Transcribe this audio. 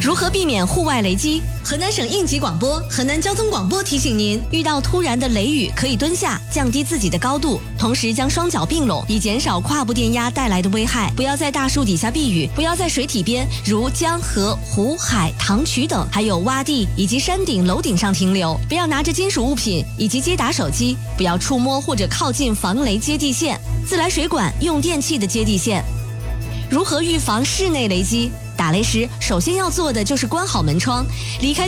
如何避免户外雷击？河南省应急广播、河南交通广播提醒您：遇到突然的雷雨，可以蹲下，降低自己的高度，同时将双脚并拢，以减少胯部电压带来的危害。不要在大树底下避雨，不要在水体边，如江河、湖海、塘渠等，还有洼地以及山顶、楼顶上停留。不要拿着金属物品以及接打手机，不要触摸或者靠近防雷接地线、自来水管、用电器的接地线。如何预防室内雷击？打雷时，首先要做的就是关好门窗，离开